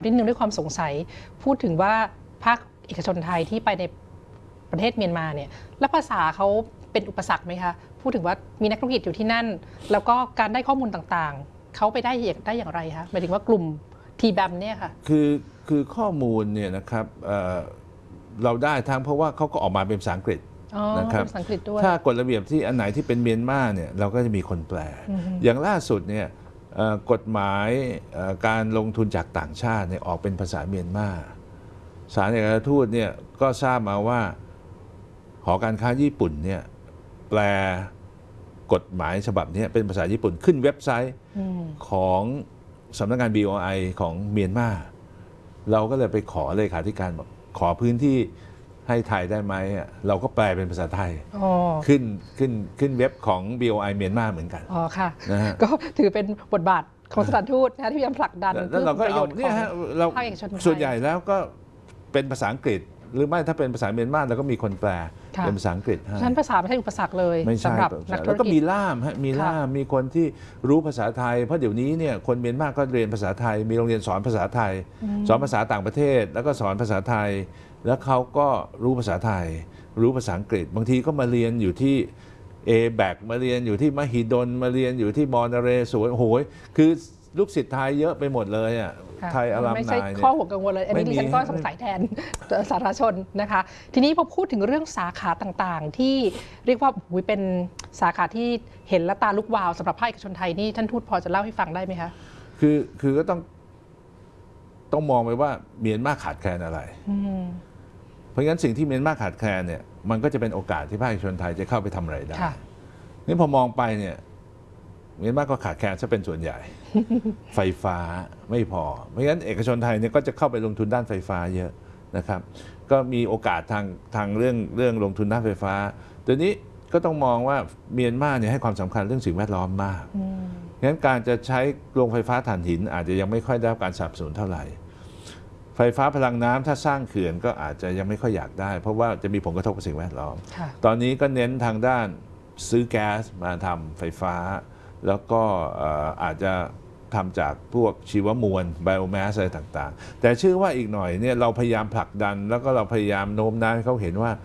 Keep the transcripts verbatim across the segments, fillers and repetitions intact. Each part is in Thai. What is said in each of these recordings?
นิดนึงด้วยความสงสัยพูดถึงว่าภาคเอกชนไทยที่ไปในประเทศเมียนมาเนี่ยแล้วภาษาเขาเป็นอุปสรรคไหมคะพูดถึงว่ามีนักธุรกิจอยู่ที่นั่นแล้วก็การได้ข้อมูลต่างๆเขาไปได้ได้อย่างไรคะหมายถึงว่ากลุ่มทีแบมเนี่ยค่ะคือคือข้อมูลเนี่ยนะครับ เ, เราได้ทั้งเพราะว่าเขาก็ออกมาเป็นภาษาอังกฤษนะครับถ้ากฎระเบียบที่อันไหนที่เป็นเมียนมาเนี่ยเราก็จะมีคนแปลอย่างล่าสุดเนี่ยกฎหมายการลงทุนจากต่างชาติเนี่ยออกเป็นภาษาเมียนมาศาลเอกอัครราชทูตเนี่ยก็ทราบมาว่าหอการค้าญี่ปุ่นเนี่ยแปลกฎหมายฉบับนี้เป็นภาษาญี่ปุ่นขึ้นเว็บไซต์ของสำนักงาน บี โอ ไอ ของเมียนมาเราก็เลยไปขอเลขาธิการบอกขอพื้นที่ให้ไทยได้ไหมเราก็แปลเป็นภาษาไทยขึ้นขึ้นขึ้นเว็บของ บี โอ ไอ เมียนมาเหมือนกันอ๋อค่ะก็ถือเป็นบทบาทของสถานทูตนะที่พยายามผลักดันเพื่อประโยชน์ของภาคเอกชนไทยส่วนใหญ่แล้วก็เป็นภาษาอังกฤษหรือไม่ถ้าเป็นภาษาเมียนมาเราก็มีคนแปลเป็นภาษาอังกฤษฉะนั้นภาษาไม่ใช่อุปสรรคเลยสำหรับนักธุรกิจแล้วก็มีล่ามฮะมีล่ามมีคนที่รู้ภาษาไทยเพราะเดี๋ยวนี้เนี่ยคนเมียนมาก็เรียนภาษาไทยมีโรงเรียนสอนภาษาไทยสอนภาษาต่างประเทศแล้วก็สอนภาษาไทยแล้วเขาก็รู้ภาษาไทยรู้ภาษาอังกฤษบางทีก็มาเรียนอยู่ที่เอแบกมาเรียนอยู่ที่มหิดลมาเรียนอยู่ที่มอนาเรศวรโอ้โหคือลูกศิษย์ไทยเยอะไปหมดเลยอ่ะไทยอารามนายไม่ใช่ข้อห่วงกังวลเลยอันนี้ดิฉันก็สงสัยแทนสาธารณชนนะคะทีนี้พอพูดถึงเรื่องสาขาต่างๆที่เรียกว่าเป็นสาขาที่เห็นและตาลุกวาวสำหรับภาคเอกชนไทยนี่ท่านทูตพอจะเล่าให้ฟังได้ไหมคะคือคือก็ต้องต้องมองไปว่าเมียนมาขาดแคลนอะไรเพราะงั้นสิ่งที่เมียนมาขาดแคลนเนี่ยมันก็จะเป็นโอกาสที่ภาคเอกชนไทยจะเข้าไปทำอะไรได้นี่พอมองไปเนี่ยเมียนมาก็ขาดแคลนซะเป็นส่วนใหญ่ ไฟฟ้าไม่พอเพราะงั้นเอกชนไทยเนี่ยก็จะเข้าไปลงทุนด้านไฟฟ้าเยอะนะครับก็มีโอกาสทางทางเรื่องเรื่องลงทุนด้านไฟฟ้าตัวนี้ก็ต้องมองว่าเมียนมาเนี่ยให้ความสำคัญเรื่องสิ่งแวดล้อมมากงั้นการจะใช้โรงไฟฟ้าถ่านหินอาจจะยังไม่ค่อยได้รับการสนับสนุนเท่าไหร่ไฟฟ้าพลังน้ำถ้าสร้างเขื่อนก็อาจจะยังไม่ค่อยอยากได้เพราะว่าจะมีผลกระทบกับสิ่งแวดล้อมตอนนี้ก็เน้นทางด้านซื้อแก๊สมาทำไฟฟ้าแล้วก็อาจจะทำจากพวกชีวมวลไบโอแมสอะไรต่างๆแต่เชื่อว่าอีกหน่อยเนี่ยเราพยายามผลักดันแล้วก็เราพยายามโน้มน้าวให้เขาเห็นว่า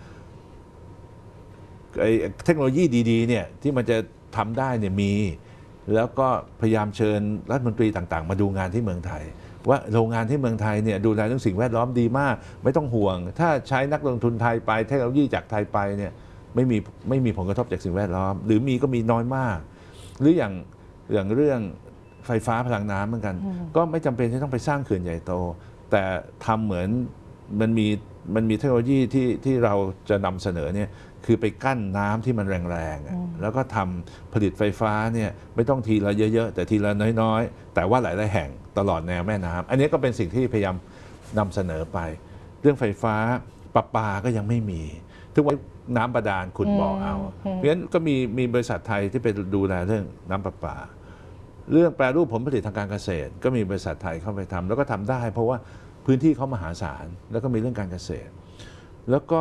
เทคโนโลยีดีๆเนี่ยที่มันจะทำได้เนี่ยมีแล้วก็พยายามเชิญรัฐมนตรีต่างๆมาดูงานที่เมืองไทยว่าโรงงานที่เมืองไทยเนี่ยดูแลเรื่องสิ่งแวดล้อมดีมากไม่ต้องห่วงถ้าใช้นักลงทุนไทยไปเทคโนโลยีจากไทยไปเนี่ยไม่มีไม่มีผลกระทบจากสิ่งแวดล้อมหรือมีก็มีน้อยมากหรืออย่างอย่างเรื่องไฟฟ้าพลังน้ำเหมือนกันก็ไม่จำเป็นที่ต้องไปสร้างเขื่อนใหญ่โตแต่ทำเหมือนมันมีมันมีเทคโนโลยีที่ที่เราจะนำเสนอเนี่ยคือไปกั้นน้ำที่มันแรงๆแล้วก็ทำผลิตไฟฟ้าเนี่ยไม่ต้องทีละเยอะๆแต่ทีละน้อยๆแต่ว่าหลายๆแห่งตลอดแนวแม่น้ำอันนี้ก็เป็นสิ่งที่พยายามนำเสนอไปเรื่องไฟฟ้าประปาก็ยังไม่มีทุกวันน้ำบาดาลขุดบ่อเอาเพราะฉะนั้นก็มีมีบริษัทไทยที่ไปดูแลเรื่องน้ำประปาเรื่องแปรรูปผลผลิตทางการเกษตรก็มีบริษัทไทยเข้าไปทำแล้วก็ทำได้เพราะว่าพื้นที่เขามหาศาลแล้วก็มีเรื่องการเกษตรแล้วก็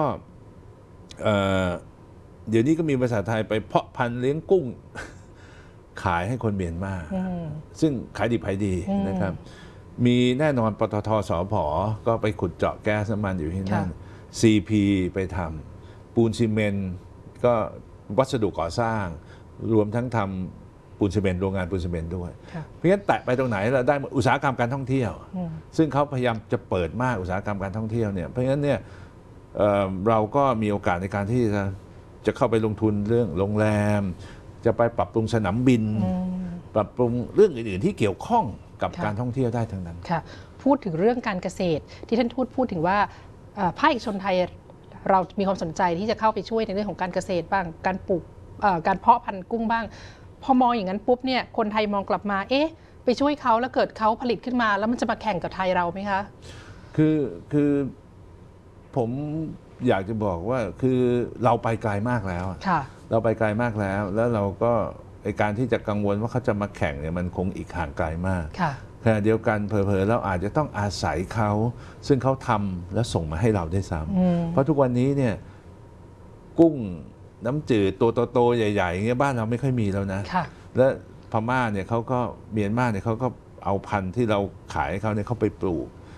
เดี๋ยวนี้ก็มีบริษัทไทยไปเพาะพันธุ์เลี้ยงกุ้งขายให้คนเมียนมาซึ่งขายดิบขายดีนะครับมีแน่นอนปตท.สผ.ก็ไปขุดเจาะแก๊สน้ำมันอยู่ที่นั่น ซี พี ไปทำปูนซีเมนต์ก็วัสดุก่อสร้างรวมทั้งทำปูนซีเมนต์โรงงานปูนซีเมนต์ด้วยเพราะฉะนั้นแตะไปตรงไหนเราได้อุตสาหกรรมการท่องเที่ยวซึ่งเขาพยายามจะเปิดมากอุตสาหกรรมการท่องเที่ยวเนี่ยเพราะฉะนั้นเนี่ยเเราก็มีโอกาสในการที่จะจะเข้าไปลงทุนเรื่องโรงแรมจะไปปรับปรุงสนามบินปรับปรุงเรื่องอื่นๆที่เกี่ยวข้องกับการท่องเที่ยวได้ทั้งนั้นค่ะพูดถึงเรื่องการเกษตรที่ท่านทูตพูดถึงว่าภาคเอกชนไทยเรามีความสนใจที่จะเข้าไปช่วยในเรื่องของการเกษตรบ้างการปลูกการเพาะพันธุ์กุ้งบ้างพอมองอย่างนั้นปุ๊บเนี่ยคนไทยมองกลับมาเอ๊ะไปช่วยเขาแล้วเกิดเขาผลิตขึ้นมาแล้วมันจะมาแข่งกับไทยเราไหมคะคือคือผมอยากจะบอกว่าคือเราไปไกลมากแล้วเราไปไกลมากแล้วแล้วเราก็ในการที่จะกังวลว่าเขาจะมาแข่งเนี่ยมันคงอีกห่างไกลมากขณะเดียวกันเผลอๆเราอาจจะต้องอาศัยเขาซึ่งเขาทำแล้วส่งมาให้เราได้ซ้ำเพราะทุกวันนี้เนี่ยกุ้งน้ำจืดตัวโตๆใหญ่ๆอย่างเงี้ยบ้านเราไม่ค่อยมีแล้วนะและพม่าเนี่ยเขาก็เมียนมาเนี่ยเขาก็เอาพันธุ์ที่เราขายให้เขาเนี่ยเขาไปปลูก